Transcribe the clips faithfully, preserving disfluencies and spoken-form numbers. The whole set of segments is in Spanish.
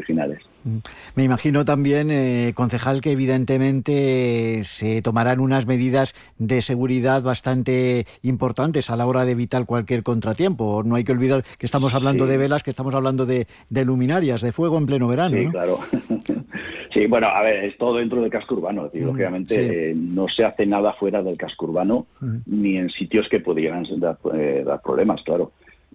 originales. Me imagino también, eh, concejal, que evidentemente se tomarán unas medidas de seguridad bastante importantes a la hora de evitar cualquier contratiempo. No hay que olvidar que estamos hablando Sí. de velas, que estamos hablando de, de luminarias, de fuego en pleno verano, Sí, ¿no? claro. Sí, bueno, a ver, es todo dentro del casco urbano. Es decir, Mm, lógicamente sí. eh, no se hace nada fuera del casco urbano, Mm. ni en sitios que pudieran dar, eh, dar problemas, claro.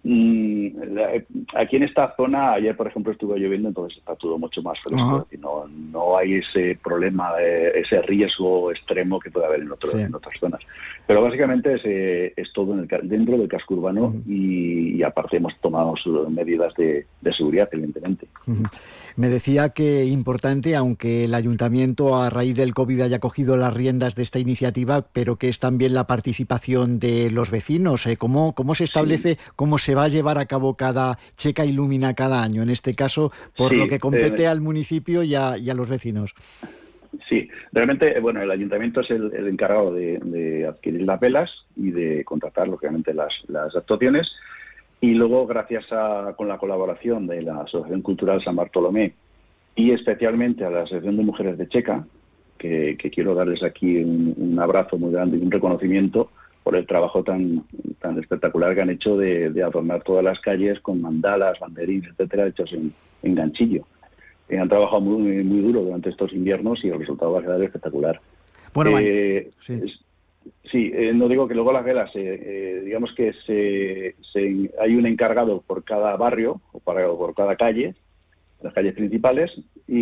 Mm, la- aquí en esta zona, ayer por ejemplo estuvo lloviendo, entonces está todo mucho más fresco. Ajá. Es decir, no, no hay ese problema, eh, ese riesgo extremo que puede haber en, otro, Sí. en otras zonas. Pero básicamente es, eh, es todo en el, ca- dentro del casco urbano Ujú. y, y aparte hemos tomado su- medidas de, de seguridad, evidentemente. Ujú. Me decía que importante, aunque el ayuntamiento a raíz del COVID haya cogido las riendas de esta iniciativa, pero que es también la participación de los vecinos. ¿eh? ¿Cómo, cómo se establece, Sí. cómo se va a llevar a cabo cada Checa Ilumina cada año? En este caso, por lo Sí, que compete eh, al municipio y a, y a los vecinos. Sí, realmente, eh, bueno, el ayuntamiento es el, el encargado de, de adquirir las velas y de contratar, lógicamente, las, las actuaciones. Y luego, gracias a con la colaboración de la Asociación Cultural San Bartolomé y especialmente a la Asociación de Mujeres de Checa, que, que quiero darles aquí un, un abrazo muy grande y un reconocimiento por el trabajo tan, tan espectacular que han hecho de, de adornar todas las calles con mandalas, banderines, etcétera, hechos en, en ganchillo. Eh, han trabajado muy, muy duro durante estos inviernos y el resultado va a quedar espectacular. Bueno, Eh, sí. es- sí, eh, no digo que luego las velas, eh, eh, digamos que se, se- hay un encargado por cada barrio o para, o por cada calle, las calles principales,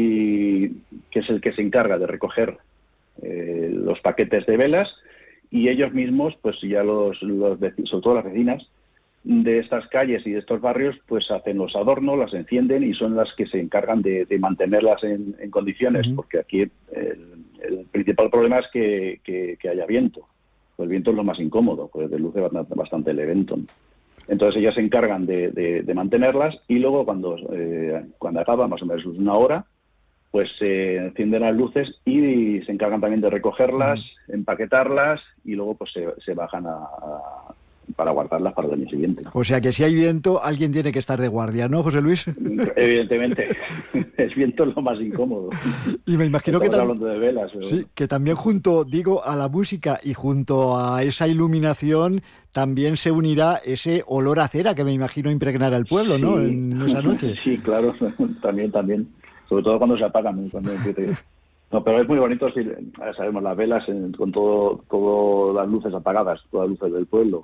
y que es el que se encarga de recoger eh, los paquetes de velas y ellos mismos, pues ya los, los veci- sobre todo las vecinas de estas calles y de estos barrios, pues hacen los adornos, las encienden y son las que se encargan de, de mantenerlas en, en condiciones, Ujú. porque aquí el, el principal problema es que, que, que haya viento. Pues el viento es lo más incómodo, pues reduce bastante, bastante el evento. Entonces ellas se encargan de, de, de mantenerlas y luego cuando, eh, cuando acaba, más o menos una hora, pues se encienden las luces y se encargan también de recogerlas, empaquetarlas y luego pues se, se bajan a, a- para guardarlas para el año siguiente. O sea que si hay viento, alguien tiene que estar de guardia, ¿no, José Luis? Evidentemente, el viento es lo más incómodo. Y me imagino que, Estamos tam- hablando de velas. Pero sí, bueno. que también junto, digo, a la música y junto a esa iluminación también se unirá ese olor a cera que me imagino impregnará el pueblo, ¿no? Sí, En esa noche. sí, claro, también, también. Sobre todo cuando se apagan. ¿no? Cuando empiece- No, pero es muy bonito, si, ya sabemos, las velas en- con todo, todo las luces apagadas, todas las luces del pueblo.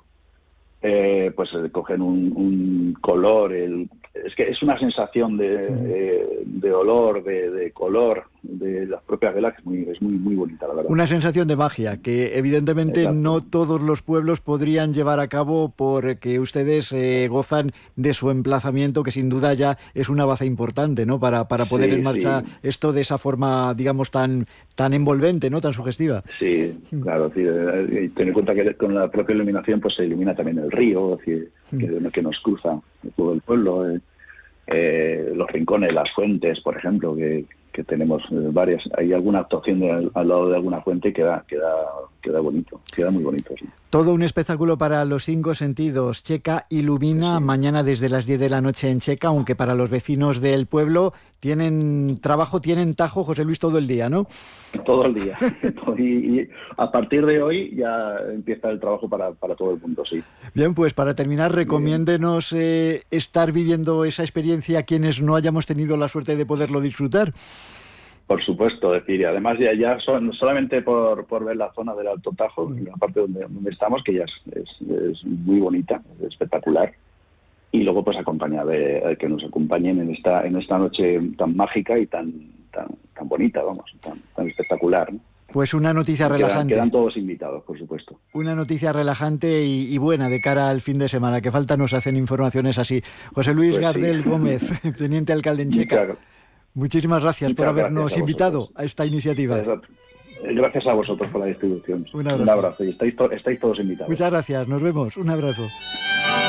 Eh, pues eh, cogen un, un color, el, es que es una sensación de, eh, de olor, de, de color de las propias velas que es muy, es muy, muy bonita, la verdad. Una sensación de magia que evidentemente Exacto. no todos los pueblos podrían llevar a cabo porque ustedes eh, gozan de su emplazamiento, que sin duda ya es una baza importante, ¿no? Para, para poder Sí, en marcha sí. esto de esa forma, digamos, tan, tan envolvente, ¿no? Tan sugestiva. Sí, claro, sí, eh, y ten en cuenta que con la propia iluminación pues se ilumina también el río, es decir, que, que nos cruza todo el pueblo, eh, eh, los rincones, las fuentes, por ejemplo, que, que tenemos eh, varias, hay alguna actuación de, al, al lado de alguna fuente y queda, queda, queda bonito, queda muy bonito, sí. Todo un espectáculo para los cinco sentidos. Checa Ilumina, Sí. mañana desde las diez de la noche en Checa, aunque para los vecinos del pueblo tienen trabajo, tienen tajo, José Luis, todo el día, ¿no? Todo el día. Y, y a partir de hoy ya empieza el trabajo para, para todo el mundo, sí. Bien, pues para terminar, recomiéndenos eh, estar viviendo esa experiencia a quienes no hayamos tenido la suerte de poderlo disfrutar. Por supuesto, es decir, y además ya, ya son, solamente por, por ver la zona del Alto Tajo, la parte donde, donde estamos, que ya es, es, es muy bonita, es espectacular, y luego pues acompañar de, que nos acompañen en esta en esta noche tan mágica y tan tan tan bonita, vamos, tan, tan espectacular, ¿no? Pues una noticia Quedan, relajante. quedan todos invitados, por supuesto. Una noticia relajante y, y buena de cara al fin de semana, que falta nos hacen informaciones así. José Luis Pues Gardel sí. Gómez, teniente alcalde en Checa. Muchas, Muchísimas gracias por muchas habernos gracias a invitado vosotros. a esta iniciativa. Gracias a vosotros por la distribución. Un abrazo. Un abrazo y estáis, to- estáis todos invitados. Muchas gracias, nos vemos. Un abrazo.